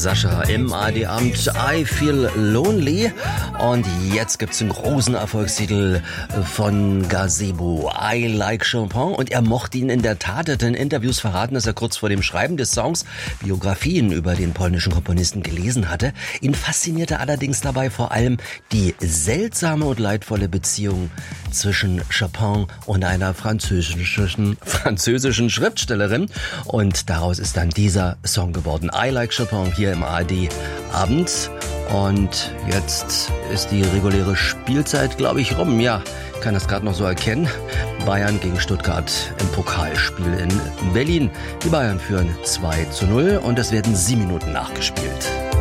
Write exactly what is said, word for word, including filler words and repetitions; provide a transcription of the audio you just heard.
Sascha im A R D-Abend I Feel Lonely. Und jetzt gibt's einen großen Erfolgstitel von Gazebo, I Like Chopin. Und er mochte ihn in der Tat, hat in Interviews verraten, dass er kurz vor dem Schreiben des Songs Biografien über den polnischen Komponisten gelesen hatte. Ihn faszinierte allerdings dabei vor allem die seltsame und leidvolle Beziehung zwischen Chopin und einer französischen, französischen Schriftstellerin. Und daraus ist dann dieser Song geworden. I Like Chopin hier im A R D-Abend. Und jetzt ist die reguläre Spielzeit, glaube ich, rum. Ja, ich kann das gerade noch so erkennen. Bayern gegen Stuttgart im Pokalspiel in Berlin. Die Bayern führen zwei zu null und es werden sieben Minuten nachgespielt.